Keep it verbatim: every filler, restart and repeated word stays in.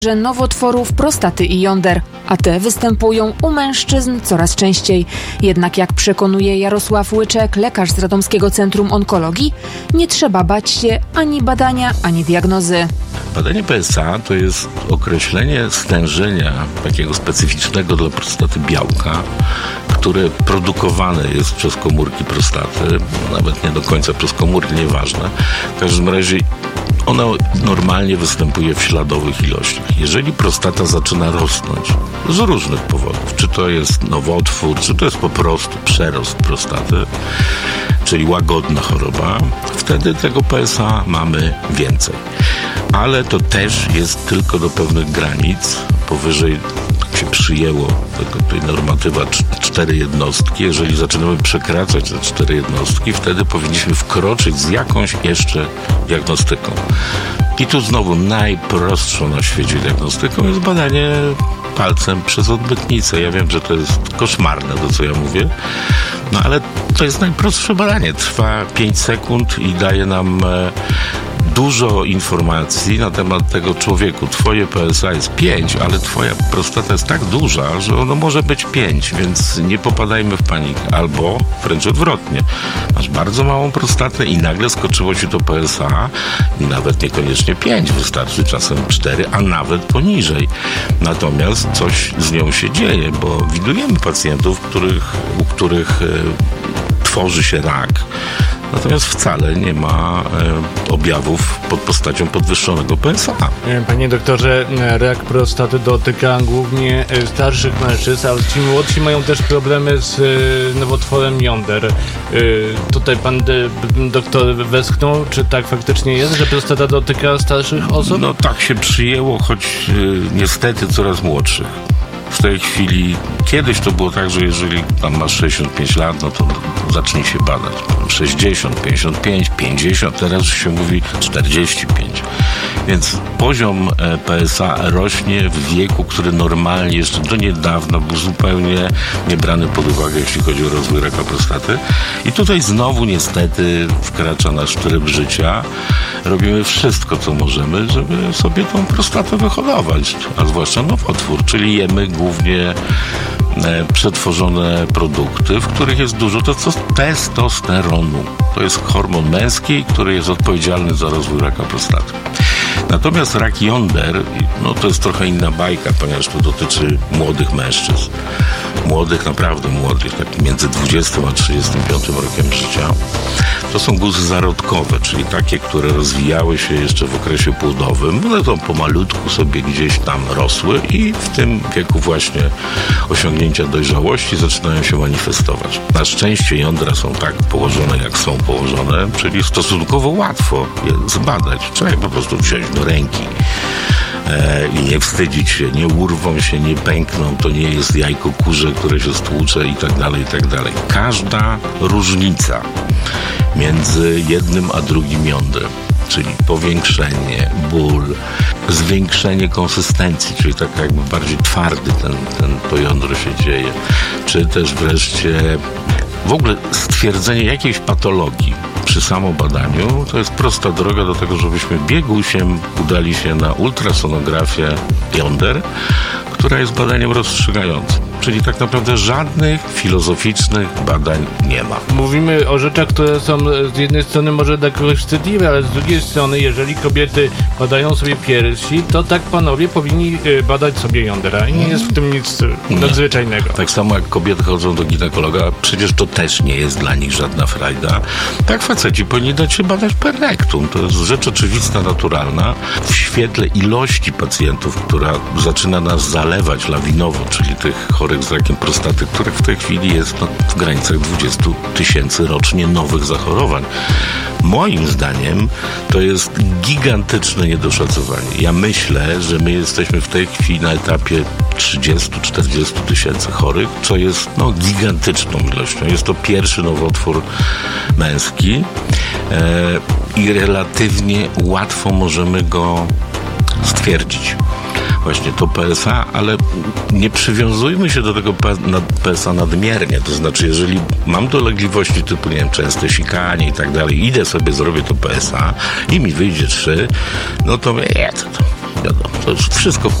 że nowotworów prostaty i jąder, a te występują u mężczyzn coraz częściej. Jednak jak przekonuje Jarosław Łyczek, lekarz z Radomskiego Centrum Onkologii, nie trzeba bać się ani badania, ani diagnozy. Badanie P S A to jest określenie stężenia takiego specyficznego dla prostaty białka, które produkowane jest przez komórki prostaty, nawet nie do końca przez komórki, nieważne. W każdym razie ono normalnie występuje w śladowych ilościach. Jeżeli prostata zaczyna rosnąć z różnych powodów, czy to jest nowotwór, czy to jest po prostu przerost prostaty, czyli łagodna choroba, wtedy tego P S A mamy więcej. Ale to też jest tylko do pewnych granic, powyżej, tak się przyjęło, tego, tej normatywa cztery jednostki. Jeżeli zaczynamy przekraczać te cztery jednostki, wtedy powinniśmy wkroczyć z jakąś jeszcze diagnostyką. I tu znowu najprostszą na świecie diagnostyką jest badanie palcem przez odbytnicę. Ja wiem, że to jest koszmarne, to co ja mówię, no ale to jest najprostsze badanie. Trwa pięć sekund i daje nam e, dużo informacji na temat tego człowieku. Twoje P S A jest pięć, ale twoja prostata jest tak duża, że ono może być pięć, więc nie popadajmy w panikę. Albo wręcz odwrotnie. Masz bardzo małą prostatę i nagle skoczyło ci to P S A i nawet niekoniecznie pięć, wystarczy czasem cztery, a nawet poniżej. Natomiast coś z nią się dzieje, bo widujemy pacjentów, których, u których e, tworzy się rak, natomiast wcale nie ma e, objawów pod postacią podwyższonego P S A. Panie doktorze, rak prostaty dotyka głównie starszych mężczyzn, ale ci młodsi mają też problemy z e, nowotworem jąder. E, tutaj pan de, doktor westchnął, czy tak faktycznie jest, że prostata dotyka starszych osób? No tak się przyjęło, choć e, niestety coraz młodszych. W tej chwili, kiedyś to było tak, że jeżeli tam masz sześćdziesiąt pięć lat, no to zacznij się badać. sześćdziesiąt, pięćdziesiąt pięć, pięćdziesiąt, teraz się mówi czterdzieści pięć. Więc poziom P S A rośnie w wieku, który normalnie jeszcze do niedawna był zupełnie nie brany pod uwagę, jeśli chodzi o rozwój raka prostaty. I tutaj znowu niestety wkracza nasz tryb życia. Robimy wszystko, co możemy, żeby sobie tą prostatę wyhodować, a zwłaszcza nowotwór, czyli jemy głównie przetworzone produkty, w których jest dużo testosteronu. To jest hormon męski, który jest odpowiedzialny za rozwój raka prostaty. Natomiast rak jąder, no to jest trochę inna bajka, ponieważ to dotyczy młodych mężczyzn. Młodych, naprawdę młodych, tak między dwudziestym a trzydziestym piątym rokiem życia. To są guzy zarodkowe, czyli takie, które rozwijały się jeszcze w okresie płodowym. One to pomalutku sobie gdzieś tam rosły i w tym wieku właśnie osiągnięcia dojrzałości zaczynają się manifestować. Na szczęście jądra są tak położone, jak są położone, czyli stosunkowo łatwo je zbadać. Trzeba je po prostu wziąć do ręki e, i nie wstydzić się, nie urwą się, nie pękną, to nie jest jajko kurze, które się stłucze i tak dalej, i tak dalej. Każda różnica między jednym a drugim jądrem, czyli powiększenie, ból, zwiększenie konsystencji, czyli tak jakby bardziej twardy ten, ten to jądro się dzieje, czy też wreszcie w ogóle stwierdzenie jakiejś patologii przy samobadaniu, to jest prosta droga do tego, żebyśmy biegusiem udali się na ultrasonografię jąder, która jest badaniem rozstrzygającym. Czyli tak naprawdę żadnych filozoficznych badań nie ma. Mówimy o rzeczach, które są z jednej strony może dla kogoś wstydliwe, ale z drugiej strony, jeżeli kobiety badają sobie piersi, to tak panowie powinni badać sobie jądra. I nie jest w tym nic nie. nadzwyczajnego. Tak samo jak kobiety chodzą do ginekologa, przecież to też nie jest dla nich żadna frajda. Tak faceci powinni dać się badać per rectum. To jest rzecz oczywista, naturalna. W świetle ilości pacjentów, która zaczyna nas zalewać lawinowo, czyli tych chorych z rakiem prostaty, których w tej chwili jest no, w granicach dwadzieścia tysięcy rocznie nowych zachorowań. Moim zdaniem to jest gigantyczne niedoszacowanie. Ja myślę, że my jesteśmy w tej chwili na etapie trzydzieści do czterdziestu tysięcy chorych, co jest no, gigantyczną ilością. Jest to pierwszy nowotwór męski e, i relatywnie łatwo możemy go stwierdzić. Właśnie to P S A, ale nie przywiązujmy się do tego P S A nadmiernie. To znaczy, jeżeli mam dolegliwości typu, nie wiem, częste sikanie i tak dalej, idę sobie, zrobię to P S A i mi wyjdzie trzy, no to, je, to, to wiadomo, to już wszystko